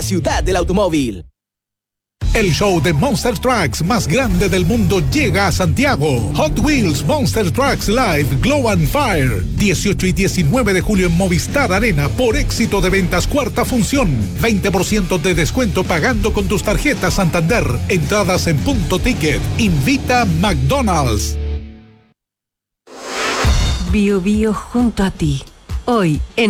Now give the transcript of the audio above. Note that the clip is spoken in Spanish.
Ciudad del Automóvil. El show de Monster Trucks más grande del mundo llega a Santiago. Hot Wheels Monster Trucks Live Glow and Fire. 18 y 19 de julio en Movistar Arena por éxito de ventas cuarta función. 20% de descuento pagando con tus tarjetas Santander. Entradas en Punto Ticket. Invita McDonald's. Bio Bio junto a ti. Hoy en